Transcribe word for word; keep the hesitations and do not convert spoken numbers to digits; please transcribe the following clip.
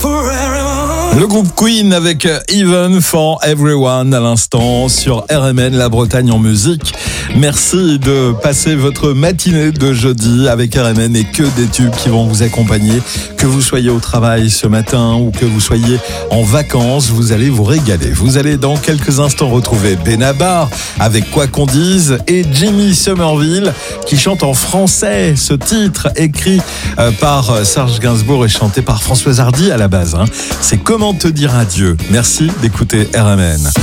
Le groupe Queen avec Even for Everyone à l'instant sur R M N, la Bretagne en musique. Merci de passer votre matinée de jeudi avec R M N et que des tubes qui vont vous accompagner. Que vous soyez au travail ce matin ou que vous soyez en vacances, vous allez vous régaler. Vous allez dans quelques instants retrouver Benabar avec Quoi qu'on dise et Jimmy Somerville qui chante en français ce titre écrit par Serge Gainsbourg et chanté par Françoise Hardy à la base. Hein. C'est Comment te dire adieu. Merci d'écouter R M N.